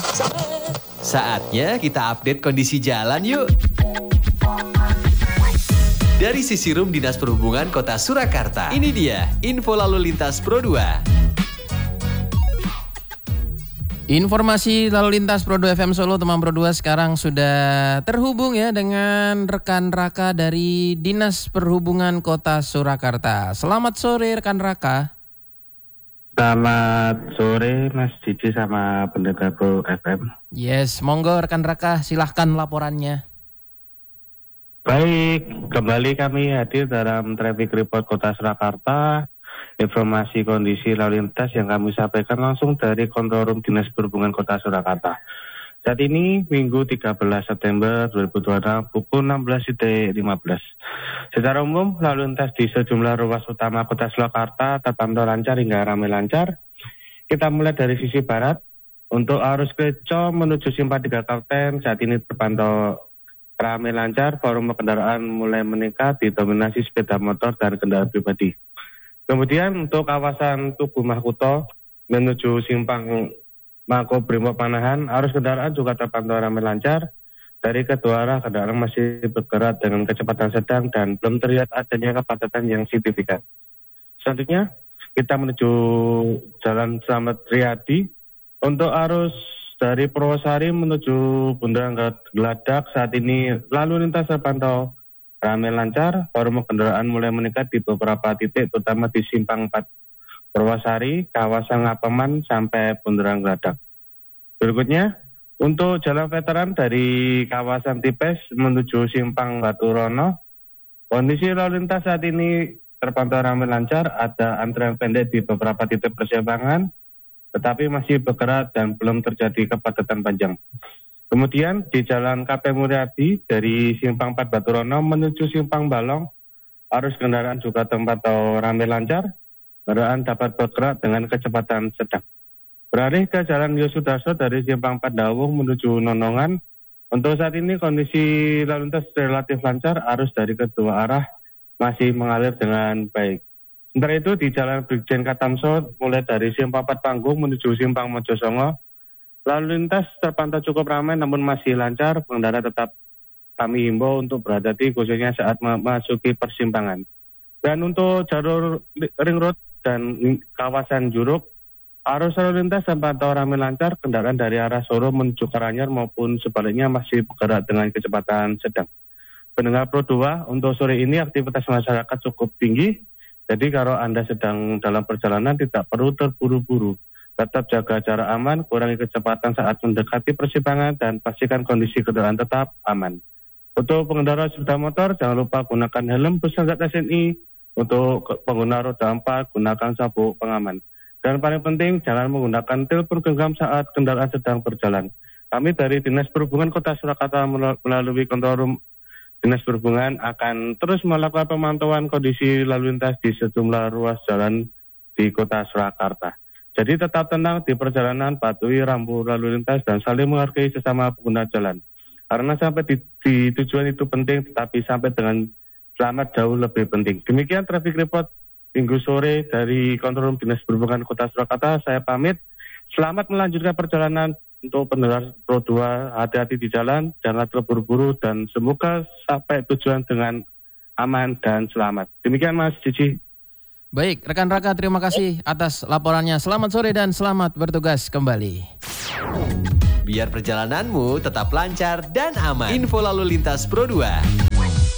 Saatnya kita update kondisi jalan yuk. Dari Sisi Room Dinas Perhubungan Kota Surakarta, ini dia info lalu lintas Pro 2. Informasi lalu lintas Pro 2 FM Solo, teman Pro 2 sekarang sudah terhubung ya dengan rekan Raka dari Dinas Perhubungan Kota Surakarta. Selamat sore rekan Raka. Selamat sore Mas Cici sama pendengar Pro FM. Yes, monggo rekan Raka, silahkan laporannya. Baik, kembali kami hadir dalam Traffic Report Kota Surakarta. Informasi kondisi lalu lintas yang kami sampaikan langsung dari Control Room Dinas Perhubungan Kota Surakarta. Saat ini Minggu 13 September 2026 pukul 16.15. Secara umum lalu lintas di sejumlah ruas utama Kota Surakarta terpantau lancar hingga ramai lancar. Kita mulai dari sisi barat. Untuk arus Kleco menuju Simpang 3 Kalteng saat ini terpantau ramai lancar. Volume kendaraan mulai meningkat didominasi sepeda motor dan kendaraan pribadi. Kemudian untuk kawasan Tugu Mahkuto menuju Simpang Mako Brimob Manahan, arus kendaraan juga terpantau ramai lancar. Dari kedua arah kendaraan masih bergerak dengan kecepatan sedang dan belum terlihat adanya kepadatan yang signifikan. Selanjutnya kita menuju Jalan Slamet Riyadi. Untuk arus dari Purwosari menuju Bundaran Geladak saat ini lalu lintas terpantau ramai lancar. Volume kendaraan mulai meningkat di beberapa titik terutama di Simpang 4 Purwosari, kawasan Ngapeman sampai Bundaran Geladak. Berikutnya, untuk jalan veteran dari kawasan Tipes menuju Simpang Baturono, kondisi lalu lintas saat ini terpantau ramai lancar, ada antrian pendek di beberapa titik persimpangan, tetapi masih bergerak dan belum terjadi kepadatan panjang. Kemudian di Jalan KP Mulyadi dari Simpang 4 Baturono menuju Simpang Balong, arus kendaraan juga terpantau ramai lancar. Kendaraan dapat bergerak dengan kecepatan sedang. Beralih ke Jalan Yosudarso dari Simpang 4 Dawung menuju Nonongan. Untuk saat ini kondisi lalu lintas relatif lancar, arus dari kedua arah masih mengalir dengan baik. Sementara itu di Jalan Brigjen Katamso mulai dari Simpang 4 Panggung menuju Simpang Mojosongo, lalu lintas terpantau cukup ramai namun masih lancar. Pengendara tetap kami himbau untuk berhati-hati khususnya saat memasuki persimpangan. Dan untuk jalur Ring Road dan kawasan Juruk, arus lalu lintas terpantau ramai lancar. Kendaraan dari arah Solo menuju Karanganyar maupun sebaliknya masih bergerak dengan kecepatan sedang. Pendengar Pro 2, untuk sore ini aktivitas masyarakat cukup tinggi. Jadi kalau Anda sedang dalam perjalanan tidak perlu terburu-buru. Tetap jaga jarak aman, kurangi kecepatan saat mendekati persimpangan dan pastikan kondisi kendaraan tetap aman. Untuk pengendara sepeda motor, jangan lupa gunakan helm berstandar SNI. Untuk pengguna roda 4, gunakan sabuk pengaman. Dan paling penting, jangan menggunakan telepon genggam saat kendaraan sedang berjalan. Kami dari Dinas Perhubungan Kota Surakarta melalui Control Room Dinas Perhubungan akan terus melakukan pemantauan kondisi lalu lintas di sejumlah ruas jalan di Kota Surakarta. Jadi tetap tenang di perjalanan, patuhi rambu lalu lintas dan saling menghargai sesama pengguna jalan. Karena sampai di tujuan itu penting, tetapi sampai dengan selamat jauh lebih penting. Demikian Traffic Report Minggu sore dari Control Room Dinas Perhubungan Kota Surakarta. Saya pamit. Selamat melanjutkan perjalanan untuk pendengar Pro 2. Hati-hati di jalan, jangan terburu-buru dan semoga sampai tujuan dengan aman dan selamat. Demikian Mas Cici. Baik, rekan Raka, terima kasih atas laporannya. Selamat sore dan selamat bertugas kembali. Biar perjalananmu tetap lancar dan aman. Info lalu lintas Pro 2.